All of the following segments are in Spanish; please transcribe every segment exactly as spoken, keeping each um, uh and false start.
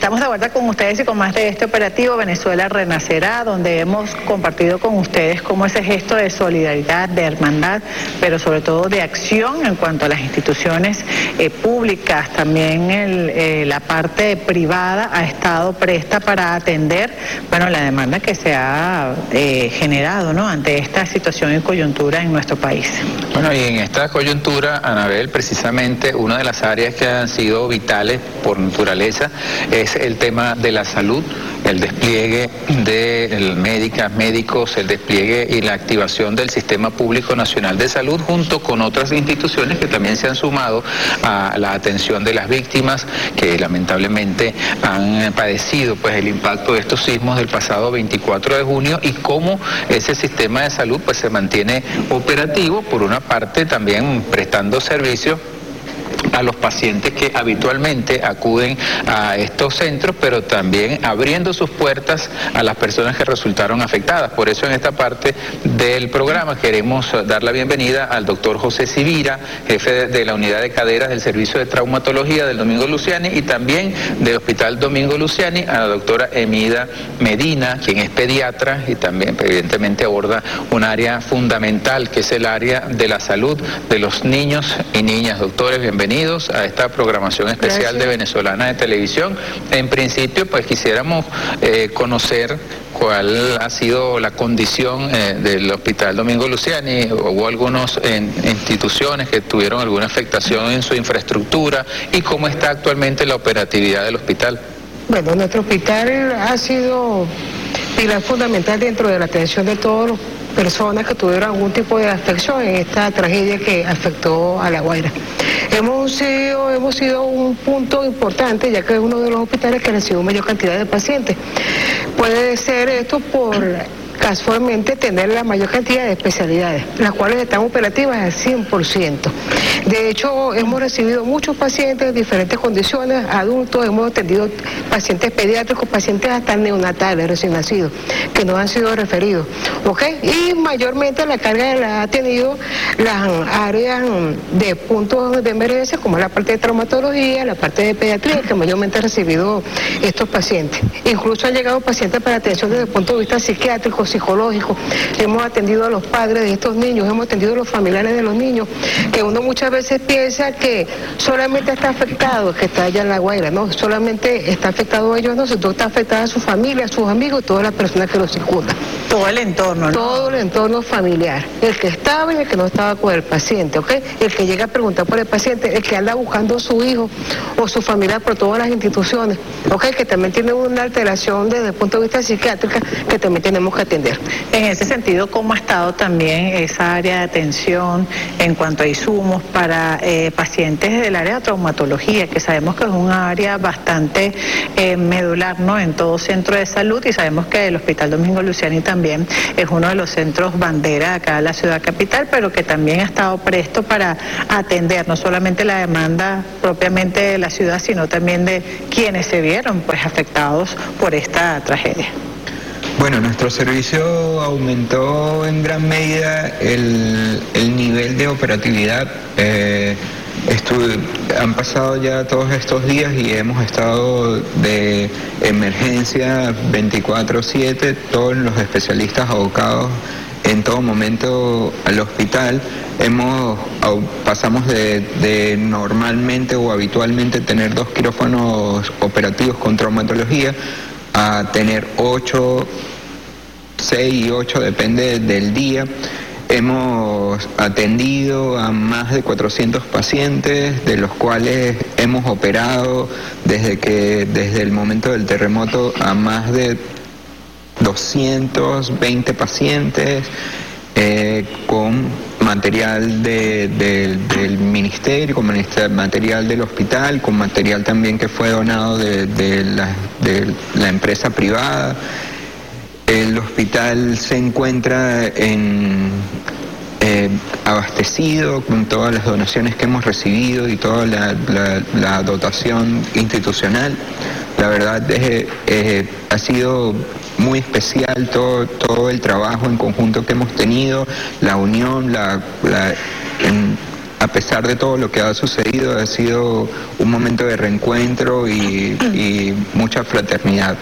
Estamos de vuelta con ustedes y con más de este operativo Venezuela Renacerá, donde hemos compartido con ustedes cómo ese gesto de solidaridad, de hermandad, pero sobre todo de acción en cuanto a las instituciones eh, públicas, también el, eh, la parte privada ha estado presta para atender, bueno, la demanda que se ha eh, generado, ¿no?, ante esta situación y coyuntura en nuestro país. Bueno, y en esta coyuntura, Anabel, precisamente una de las áreas que han sido vitales por naturaleza es el tema de la salud, el despliegue de médicas, médicos, el despliegue y la activación del Sistema Público Nacional de Salud, junto con otras instituciones que también se han sumado a la atención de las víctimas que lamentablemente han padecido pues el impacto de estos sismos del pasado veinticuatro de junio, y cómo ese sistema de salud pues se mantiene operativo, por una parte también prestando servicio a los pacientes que habitualmente acuden a estos centros, pero también abriendo sus puertas a las personas que resultaron afectadas. Por eso en esta parte del programa queremos dar la bienvenida al doctor José Sivira, jefe de la unidad de caderas del Servicio de Traumatología del Domingo Luciani, y también del Hospital Domingo Luciani, a la doctora Emida Medina, quien es pediatra y también evidentemente aborda un área fundamental, que es el área de la salud de los niños y niñas. Doctores, bienvenidos a esta programación especial Gracias. de Venezolana de Televisión. En principio, pues quisiéramos eh, conocer cuál ha sido la condición eh, del Hospital Domingo Luciani. Hubo algunas instituciones que tuvieron alguna afectación en su infraestructura, y cómo está actualmente la operatividad del hospital. Bueno, nuestro hospital ha sido pilar fundamental dentro de la atención de todos los personas que tuvieron algún tipo de afección en esta tragedia que afectó a La Guaira. Hemos sido, hemos sido un punto importante, ya que es uno de los hospitales que recibió mayor cantidad de pacientes. Puede ser esto por casualmente tener la mayor cantidad de especialidades, las cuales están operativas al cien por ciento. De hecho, hemos recibido muchos pacientes de diferentes condiciones, adultos, hemos atendido pacientes pediátricos, pacientes hasta neonatales, recién nacidos, que nos han sido referidos, ¿ok? Y mayormente la carga la ha tenido las áreas de puntos de emergencia, como la parte de traumatología, la parte de pediatría, que mayormente ha recibido estos pacientes. Incluso han llegado pacientes para atención desde el punto de vista psiquiátrico, psicológico. Hemos atendido a los padres de estos niños, hemos atendido a los familiares de los niños, que uno muchas veces piensa que solamente está afectado, que está allá en La Guaira, no, solamente está afectado a ellos, no, sino está afectada a su familia, a sus amigos y todas las personas que los circundan. Todo el entorno, ¿no? Todo el entorno familiar, el que estaba y el que no estaba con el paciente, ¿ok? El que llega a preguntar por el paciente, el que anda buscando a su hijo o su familiar por todas las instituciones, ¿ok? Que también tiene una alteración desde el punto de vista psiquiátrica que también tenemos que atender. En ese sentido, ¿cómo ha estado también esa área de atención en cuanto a insumos para eh, pacientes del área de traumatología, que sabemos que es un área bastante eh, medular, ¿no?, en todo centro de salud, y sabemos que el Hospital Domingo Luciani también es uno de los centros bandera acá en la ciudad capital, pero que también ha estado presto para atender no solamente la demanda propiamente de la ciudad, sino también de quienes se vieron pues afectados por esta tragedia? Bueno, nuestro servicio aumentó en gran medida el, el nivel de operatividad. Eh, han pasado ya todos estos días y hemos estado de emergencia veinticuatro siete, todos los especialistas abocados en todo momento al hospital. Hemos, pasamos de, de normalmente o habitualmente tener dos quirófanos operativos con traumatología a tener ocho, seis y ocho, depende del día. Hemos atendido a más de cuatrocientos pacientes, de los cuales hemos operado desde que desde el momento del terremoto a más de doscientos veinte pacientes, eh, con material de, de, del ministerio, con material del hospital, con material también que fue donado de, de, la, de la empresa privada. El hospital se encuentra en, eh, abastecido con todas las donaciones que hemos recibido y toda la, la, la dotación institucional. La verdad es, eh, ha sido muy especial todo, todo el trabajo en conjunto que hemos tenido, la unión, la, la, en, a pesar de todo lo que ha sucedido, ha sido un momento de reencuentro y, y mucha fraternidad.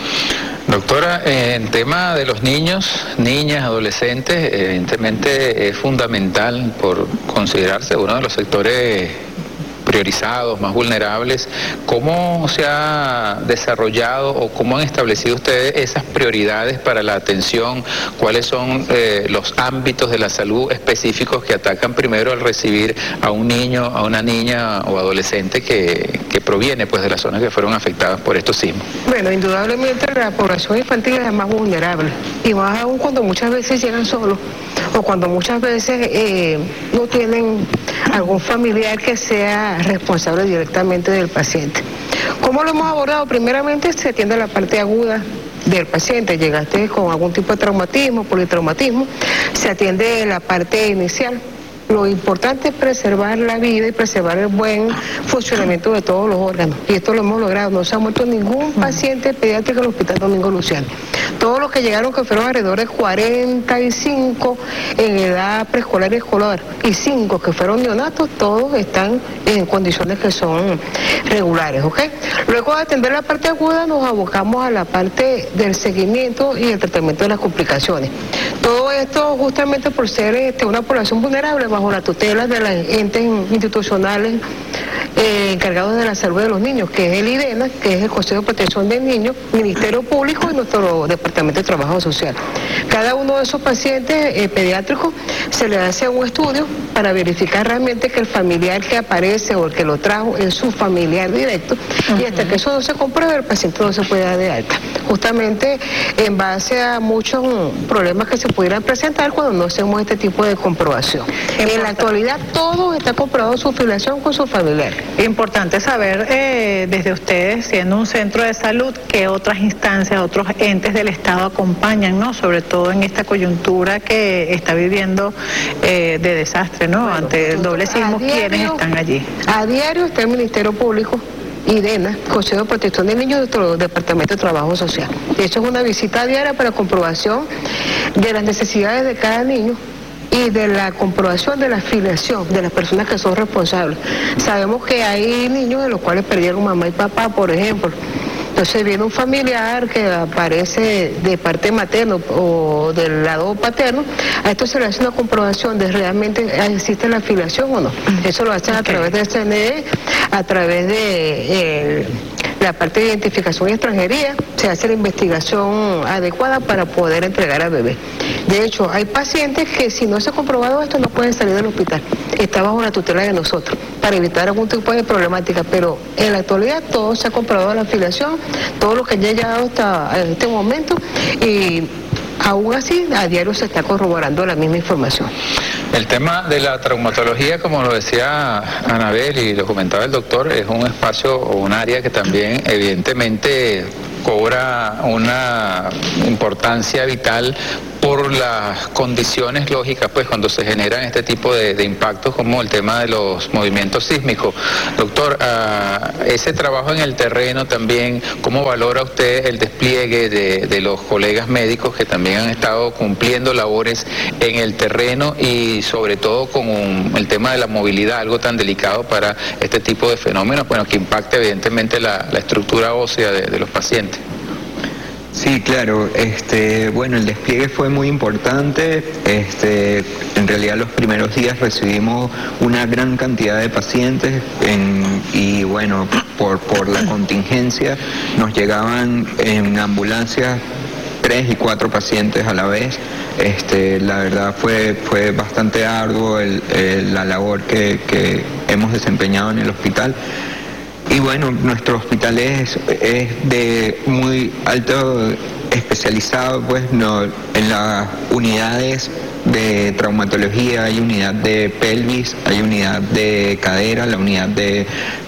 Doctora, en tema de los niños, niñas, adolescentes, evidentemente es fundamental por considerarse uno de los sectores priorizados, más vulnerables. ¿Cómo se ha desarrollado o cómo han establecido ustedes esas prioridades para la atención? ¿Cuáles son eh, los ámbitos de la salud específicos que atacan primero al recibir a un niño, a una niña o adolescente que, que proviene pues de las zonas que fueron afectadas por estos sismos? Bueno, indudablemente la población infantil es la más vulnerable, y más aún cuando muchas veces llegan solos o cuando muchas veces eh, no tienen algún familiar que sea responsable directamente del paciente. ¿Cómo lo hemos abordado? Primeramente se atiende la parte aguda del paciente. Llegaste con algún tipo de traumatismo, politraumatismo, se atiende la parte inicial. Lo importante es preservar la vida y preservar el buen funcionamiento de todos los órganos. Y esto lo hemos logrado. No se ha muerto ningún paciente pediátrico en el Hospital Domingo Luciano. Todos los que llegaron, que fueron alrededor de cuarenta y cinco en edad preescolar y escolar, y cinco que fueron neonatos, todos están en condiciones que son regulares, ¿ok? Luego de atender la parte aguda, nos abocamos a la parte del seguimiento y el tratamiento de las complicaciones. Todo esto justamente por ser este, una población vulnerable, bajo la tutela de los entes institucionales eh, encargados de la salud de los niños, que es el IDENA, que es el Consejo de Protección del Niño, Ministerio Público y nuestro Departamento de Trabajo Social. Cada uno de esos pacientes eh, pediátricos se le hace un estudio para verificar realmente que el familiar que aparece o el que lo trajo es su familiar directo, uh-huh. y hasta que eso no se compruebe, el paciente no se puede dar de alta. Justamente en base a muchos problemas que se pudieran presentar cuando no hacemos este tipo de comprobación. En la actualidad todo está comprobado su filiación con su familiar. Importante saber eh, desde ustedes, siendo un centro de salud, qué otras instancias, otros entes del Estado acompañan, ¿no? Sobre todo en esta coyuntura que está viviendo eh, de desastre, ¿no? Bueno, ante el doble sismo, ¿quiénes están allí? A diario está el Ministerio Público, IDENA, Consejo de Protección del Niño, nuestro Departamento de Trabajo Social. De hecho, es una visita diaria para comprobación de las necesidades de cada niño y de la comprobación de la afiliación de las personas que son responsables. Sabemos que hay niños de los cuales perdieron mamá y papá, por ejemplo. Entonces viene un familiar que aparece de parte materna o del lado paterno, a esto se le hace una comprobación de realmente existe la afiliación o no. Eso lo hacen a través del C N E, a través de eh, la parte de identificación y extranjería, se hace la investigación adecuada para poder entregar al bebé. De hecho, hay pacientes que si no se ha comprobado esto no pueden salir del hospital, está bajo la tutela de nosotros, para evitar algún tipo de problemática, pero en la actualidad todo se ha comprobado la afiliación, todo lo que ha llegado hasta este momento, y aún así a diario se está corroborando la misma información. El tema de la traumatología, como lo decía Anabel y lo comentaba el doctor, es un espacio o un área que también evidentemente cobra una importancia vital por las condiciones lógicas, pues cuando se generan este tipo de, de impactos como el tema de los movimientos sísmicos. Doctor, uh, ese trabajo en el terreno también, ¿cómo valora usted el despliegue de, de los colegas médicos que también han estado cumpliendo labores en el terreno y sobre todo con un, el tema de la movilidad, algo tan delicado para este tipo de fenómenos, bueno, que impacta evidentemente la, la estructura ósea de, de los pacientes? Sí, claro, este, bueno, el despliegue fue muy importante, este, en realidad los primeros días recibimos una gran cantidad de pacientes en, y bueno, por, por la contingencia nos llegaban en ambulancias tres y cuatro pacientes a la vez. Este, la verdad fue, fue bastante arduo el, el, la labor que, que hemos desempeñado en el hospital. Y bueno, nuestro hospital es, es de muy alto especializado, pues no, en las unidades de traumatología, hay unidad de pelvis, hay unidad de cadera, la unidad de,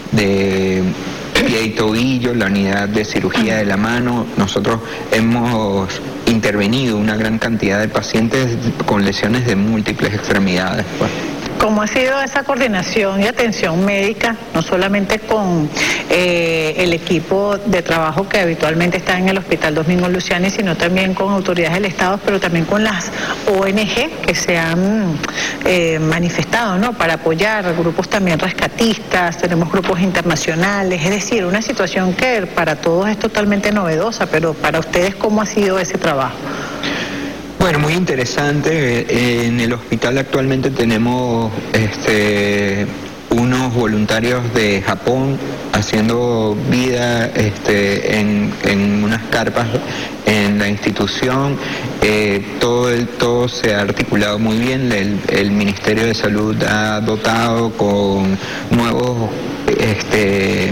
de pie y tobillo, la unidad de cirugía de la mano. Nosotros hemos intervenido una gran cantidad de pacientes con lesiones de múltiples extremidades, pues. ¿Cómo ha sido esa coordinación y atención médica, no solamente con eh, el equipo de trabajo que habitualmente está en el Hospital Domingo Luciani, sino también con autoridades del Estado, pero también con las O N G que se han eh, manifestado, ¿no?, para apoyar grupos también rescatistas, tenemos grupos internacionales, es decir, una situación que para todos es totalmente novedosa, pero para ustedes, ¿cómo ha sido ese trabajo? Bueno, muy interesante. En el hospital actualmente tenemos este, unos voluntarios de Japón haciendo vida este, en, en unas carpas en la institución. Eh, todo, el, todo se ha articulado muy bien. El, el Ministerio de Salud ha dotado con nuevos este,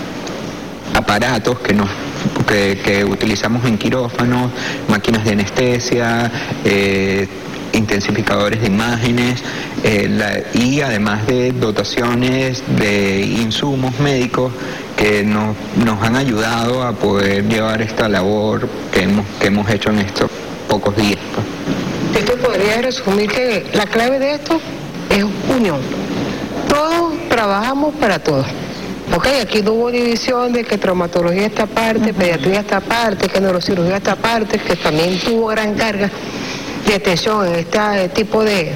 aparatos que nos Que, que utilizamos en quirófanos, máquinas de anestesia, eh, intensificadores de imágenes eh, la, y además de dotaciones de insumos médicos que nos, nos han ayudado a poder llevar esta labor que hemos, que hemos hecho en estos pocos días. Esto podría resumir que la clave de esto es unión. Todos trabajamos para todos. Ok, aquí no hubo división de que traumatología está aparte, uh-huh. pediatría está aparte, que neurocirugía está aparte, que también tuvo gran carga de atención en este tipo de,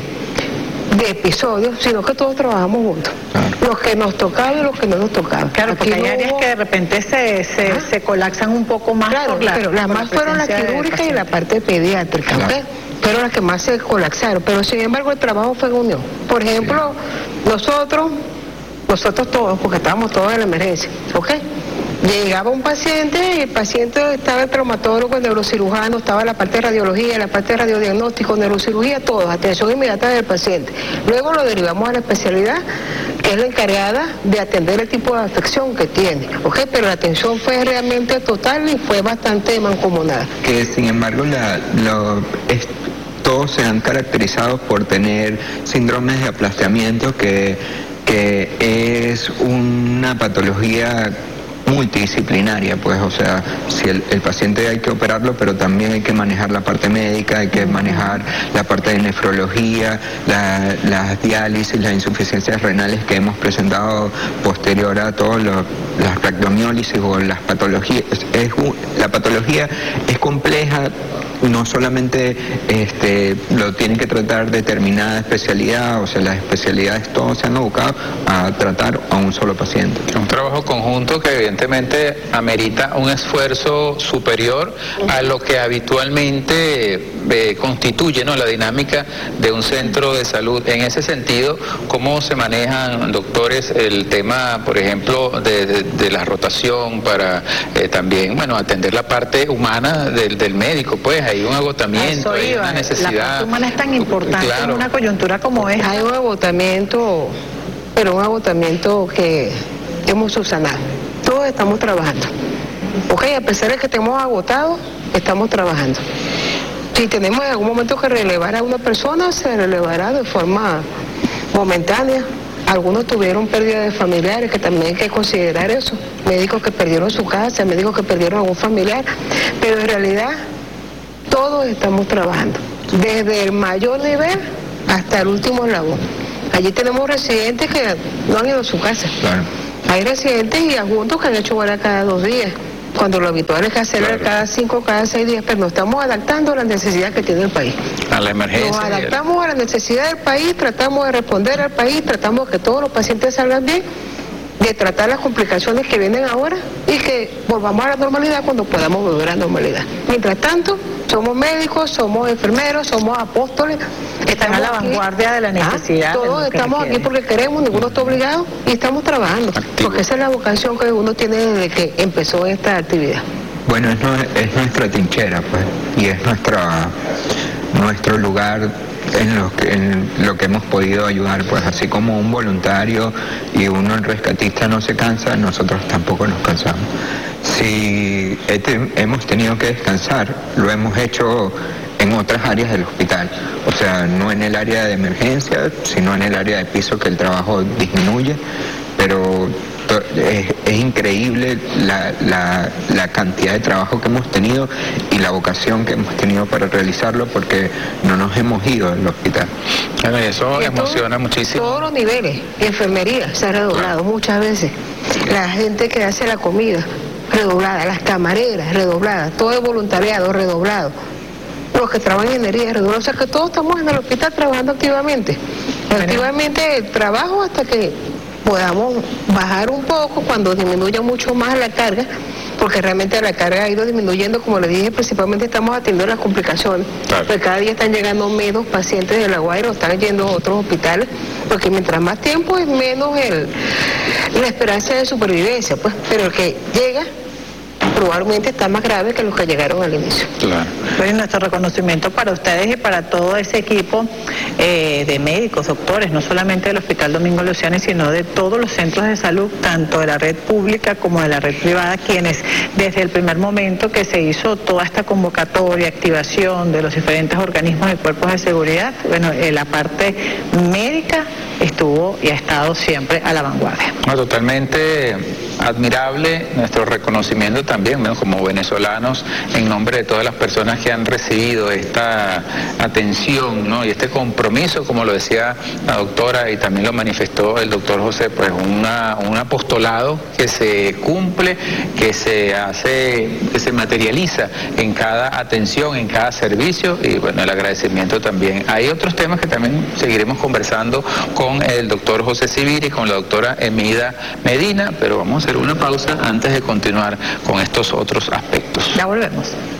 de episodios, sino que todos trabajamos juntos. Claro. Los que nos tocaban y los que no nos tocaban. Claro, porque aquí hay no áreas hubo... que de repente se, se, ¿Ah? se colapsan un poco más. Claro, por la, pero las más fueron la quirúrgica y la parte pediátrica, claro. ¿Okay? Fueron las que más se colapsaron, pero sin embargo el trabajo fue en unión. Por ejemplo, sí. nosotros... Nosotros todos, porque estábamos todos en la emergencia, ¿ok? Llegaba un paciente y el paciente estaba el traumatólogo, el neurocirujano, estaba la parte de radiología, la parte de radiodiagnóstico, neurocirugía, todos, atención inmediata del paciente. Luego lo derivamos a la especialidad, que es la encargada de atender el tipo de afección que tiene, ¿ok? Pero la atención fue realmente total y fue bastante mancomunada. Que sin embargo, la, lo, es, todos se han caracterizado por tener síndromes de aplastamiento que... que es una patología multidisciplinaria, pues, o sea, si el, el paciente hay que operarlo, pero también hay que manejar la parte médica, hay que manejar la parte de nefrología, la, las diálisis, las insuficiencias renales que hemos presentado posterior a todas las rhabdomiólisis o las patologías. Es, la patología es compleja, no solamente este, lo tienen que tratar determinada especialidad, o sea, las especialidades todos se han abocado a tratar a un solo paciente. Un trabajo conjunto que evidentemente amerita un esfuerzo superior a lo que habitualmente eh, constituye, ¿no?, la dinámica de un centro de salud. En ese sentido, ¿cómo se manejan, doctores, el tema, por ejemplo, de, de, de la rotación para eh, también, bueno, atender la parte humana del, del médico? Pues hay un agotamiento, hay una necesidad. La parte humana es tan importante, claro, en una coyuntura como esta. Hay un agotamiento, pero un agotamiento que hemos subsanado. Todos estamos trabajando. Ok, a pesar de que estemos agotados, estamos trabajando. Si tenemos en algún momento que relevar a una persona, se relevará de forma momentánea. Algunos tuvieron pérdida de familiares, que también hay que considerar eso. Médicos que perdieron su casa, médicos que perdieron a un familiar. Pero en realidad, todos estamos trabajando, desde el mayor nivel hasta el último eslabón. Allí tenemos residentes que no han ido a su casa. Claro. Hay residentes y adjuntos que han hecho hora cada dos días, cuando lo habitual es que hacerlo claro. cada cinco, cada seis días, pero nos estamos adaptando a la necesidad que tiene el país. A la emergencia. Nos adaptamos a la necesidad del país, tratamos de responder al país, tratamos de que todos los pacientes salgan bien, de tratar las complicaciones que vienen ahora y que volvamos a la normalidad cuando podamos volver a la normalidad. Mientras tanto, somos médicos, somos enfermeros, somos apóstoles. Están a la aquí, vanguardia de la necesidad. ¿ah? Todos estamos aquí porque queremos, ninguno está obligado y estamos trabajando. Activo. Porque esa es la vocación que uno tiene desde que empezó esta actividad. Bueno, es, es nuestra trinchera, pues, y es nuestra, nuestro lugar en lo, que, en lo que hemos podido ayudar, pues así como un voluntario y uno el rescatista no se cansa, nosotros tampoco nos cansamos. Si este, hemos tenido que descansar, lo hemos hecho en otras áreas del hospital, o sea, no en el área de emergencia, sino en el área de piso, que el trabajo disminuye, pero Esto es, es increíble la, la, la cantidad de trabajo que hemos tenido y la vocación que hemos tenido para realizarlo, porque no nos hemos ido del hospital. Bueno, eso Y emociona todo, muchísimo. Todos los niveles, enfermería se ha redoblado muchas veces, la gente que hace la comida redoblada, las camareras redobladas, todo el voluntariado redoblado, los que trabajan en ingeniería redoblado, o sea que todos estamos en el hospital trabajando activamente, activamente el trabajo hasta que podamos bajar un poco cuando disminuya mucho más la carga, porque realmente la carga ha ido disminuyendo, como les dije, principalmente estamos atendiendo las complicaciones, claro. Pues cada día están llegando menos pacientes de La Guaira, están yendo a otros hospitales, porque mientras más tiempo es menos el, la esperanza de supervivencia, pues, pero el que llega probablemente está más grave que los que llegaron al inicio. Claro. Pues nuestro reconocimiento para ustedes y para todo ese equipo eh, de médicos, doctores, no solamente del Hospital Domingo Luciani, sino de todos los centros de salud, tanto de la red pública como de la red privada, quienes desde el primer momento que se hizo toda esta convocatoria, activación de los diferentes organismos y cuerpos de seguridad, bueno, eh, la parte médica estuvo y ha estado siempre a la vanguardia. No, totalmente admirable nuestro reconocimiento también, ¿no? Como venezolanos, en nombre de todas las personas que han recibido esta atención, ¿no? Y este compromiso, como lo decía la doctora y también lo manifestó el doctor José, pues una, un apostolado que se cumple, que se hace, que se materializa en cada atención, en cada servicio, y bueno, el agradecimiento también. Hay otros temas que también seguiremos conversando con el doctor José Civil y con la doctora Emida Medina, pero vamos a hacer una pausa antes de continuar con estos otros aspectos. Ya volvemos.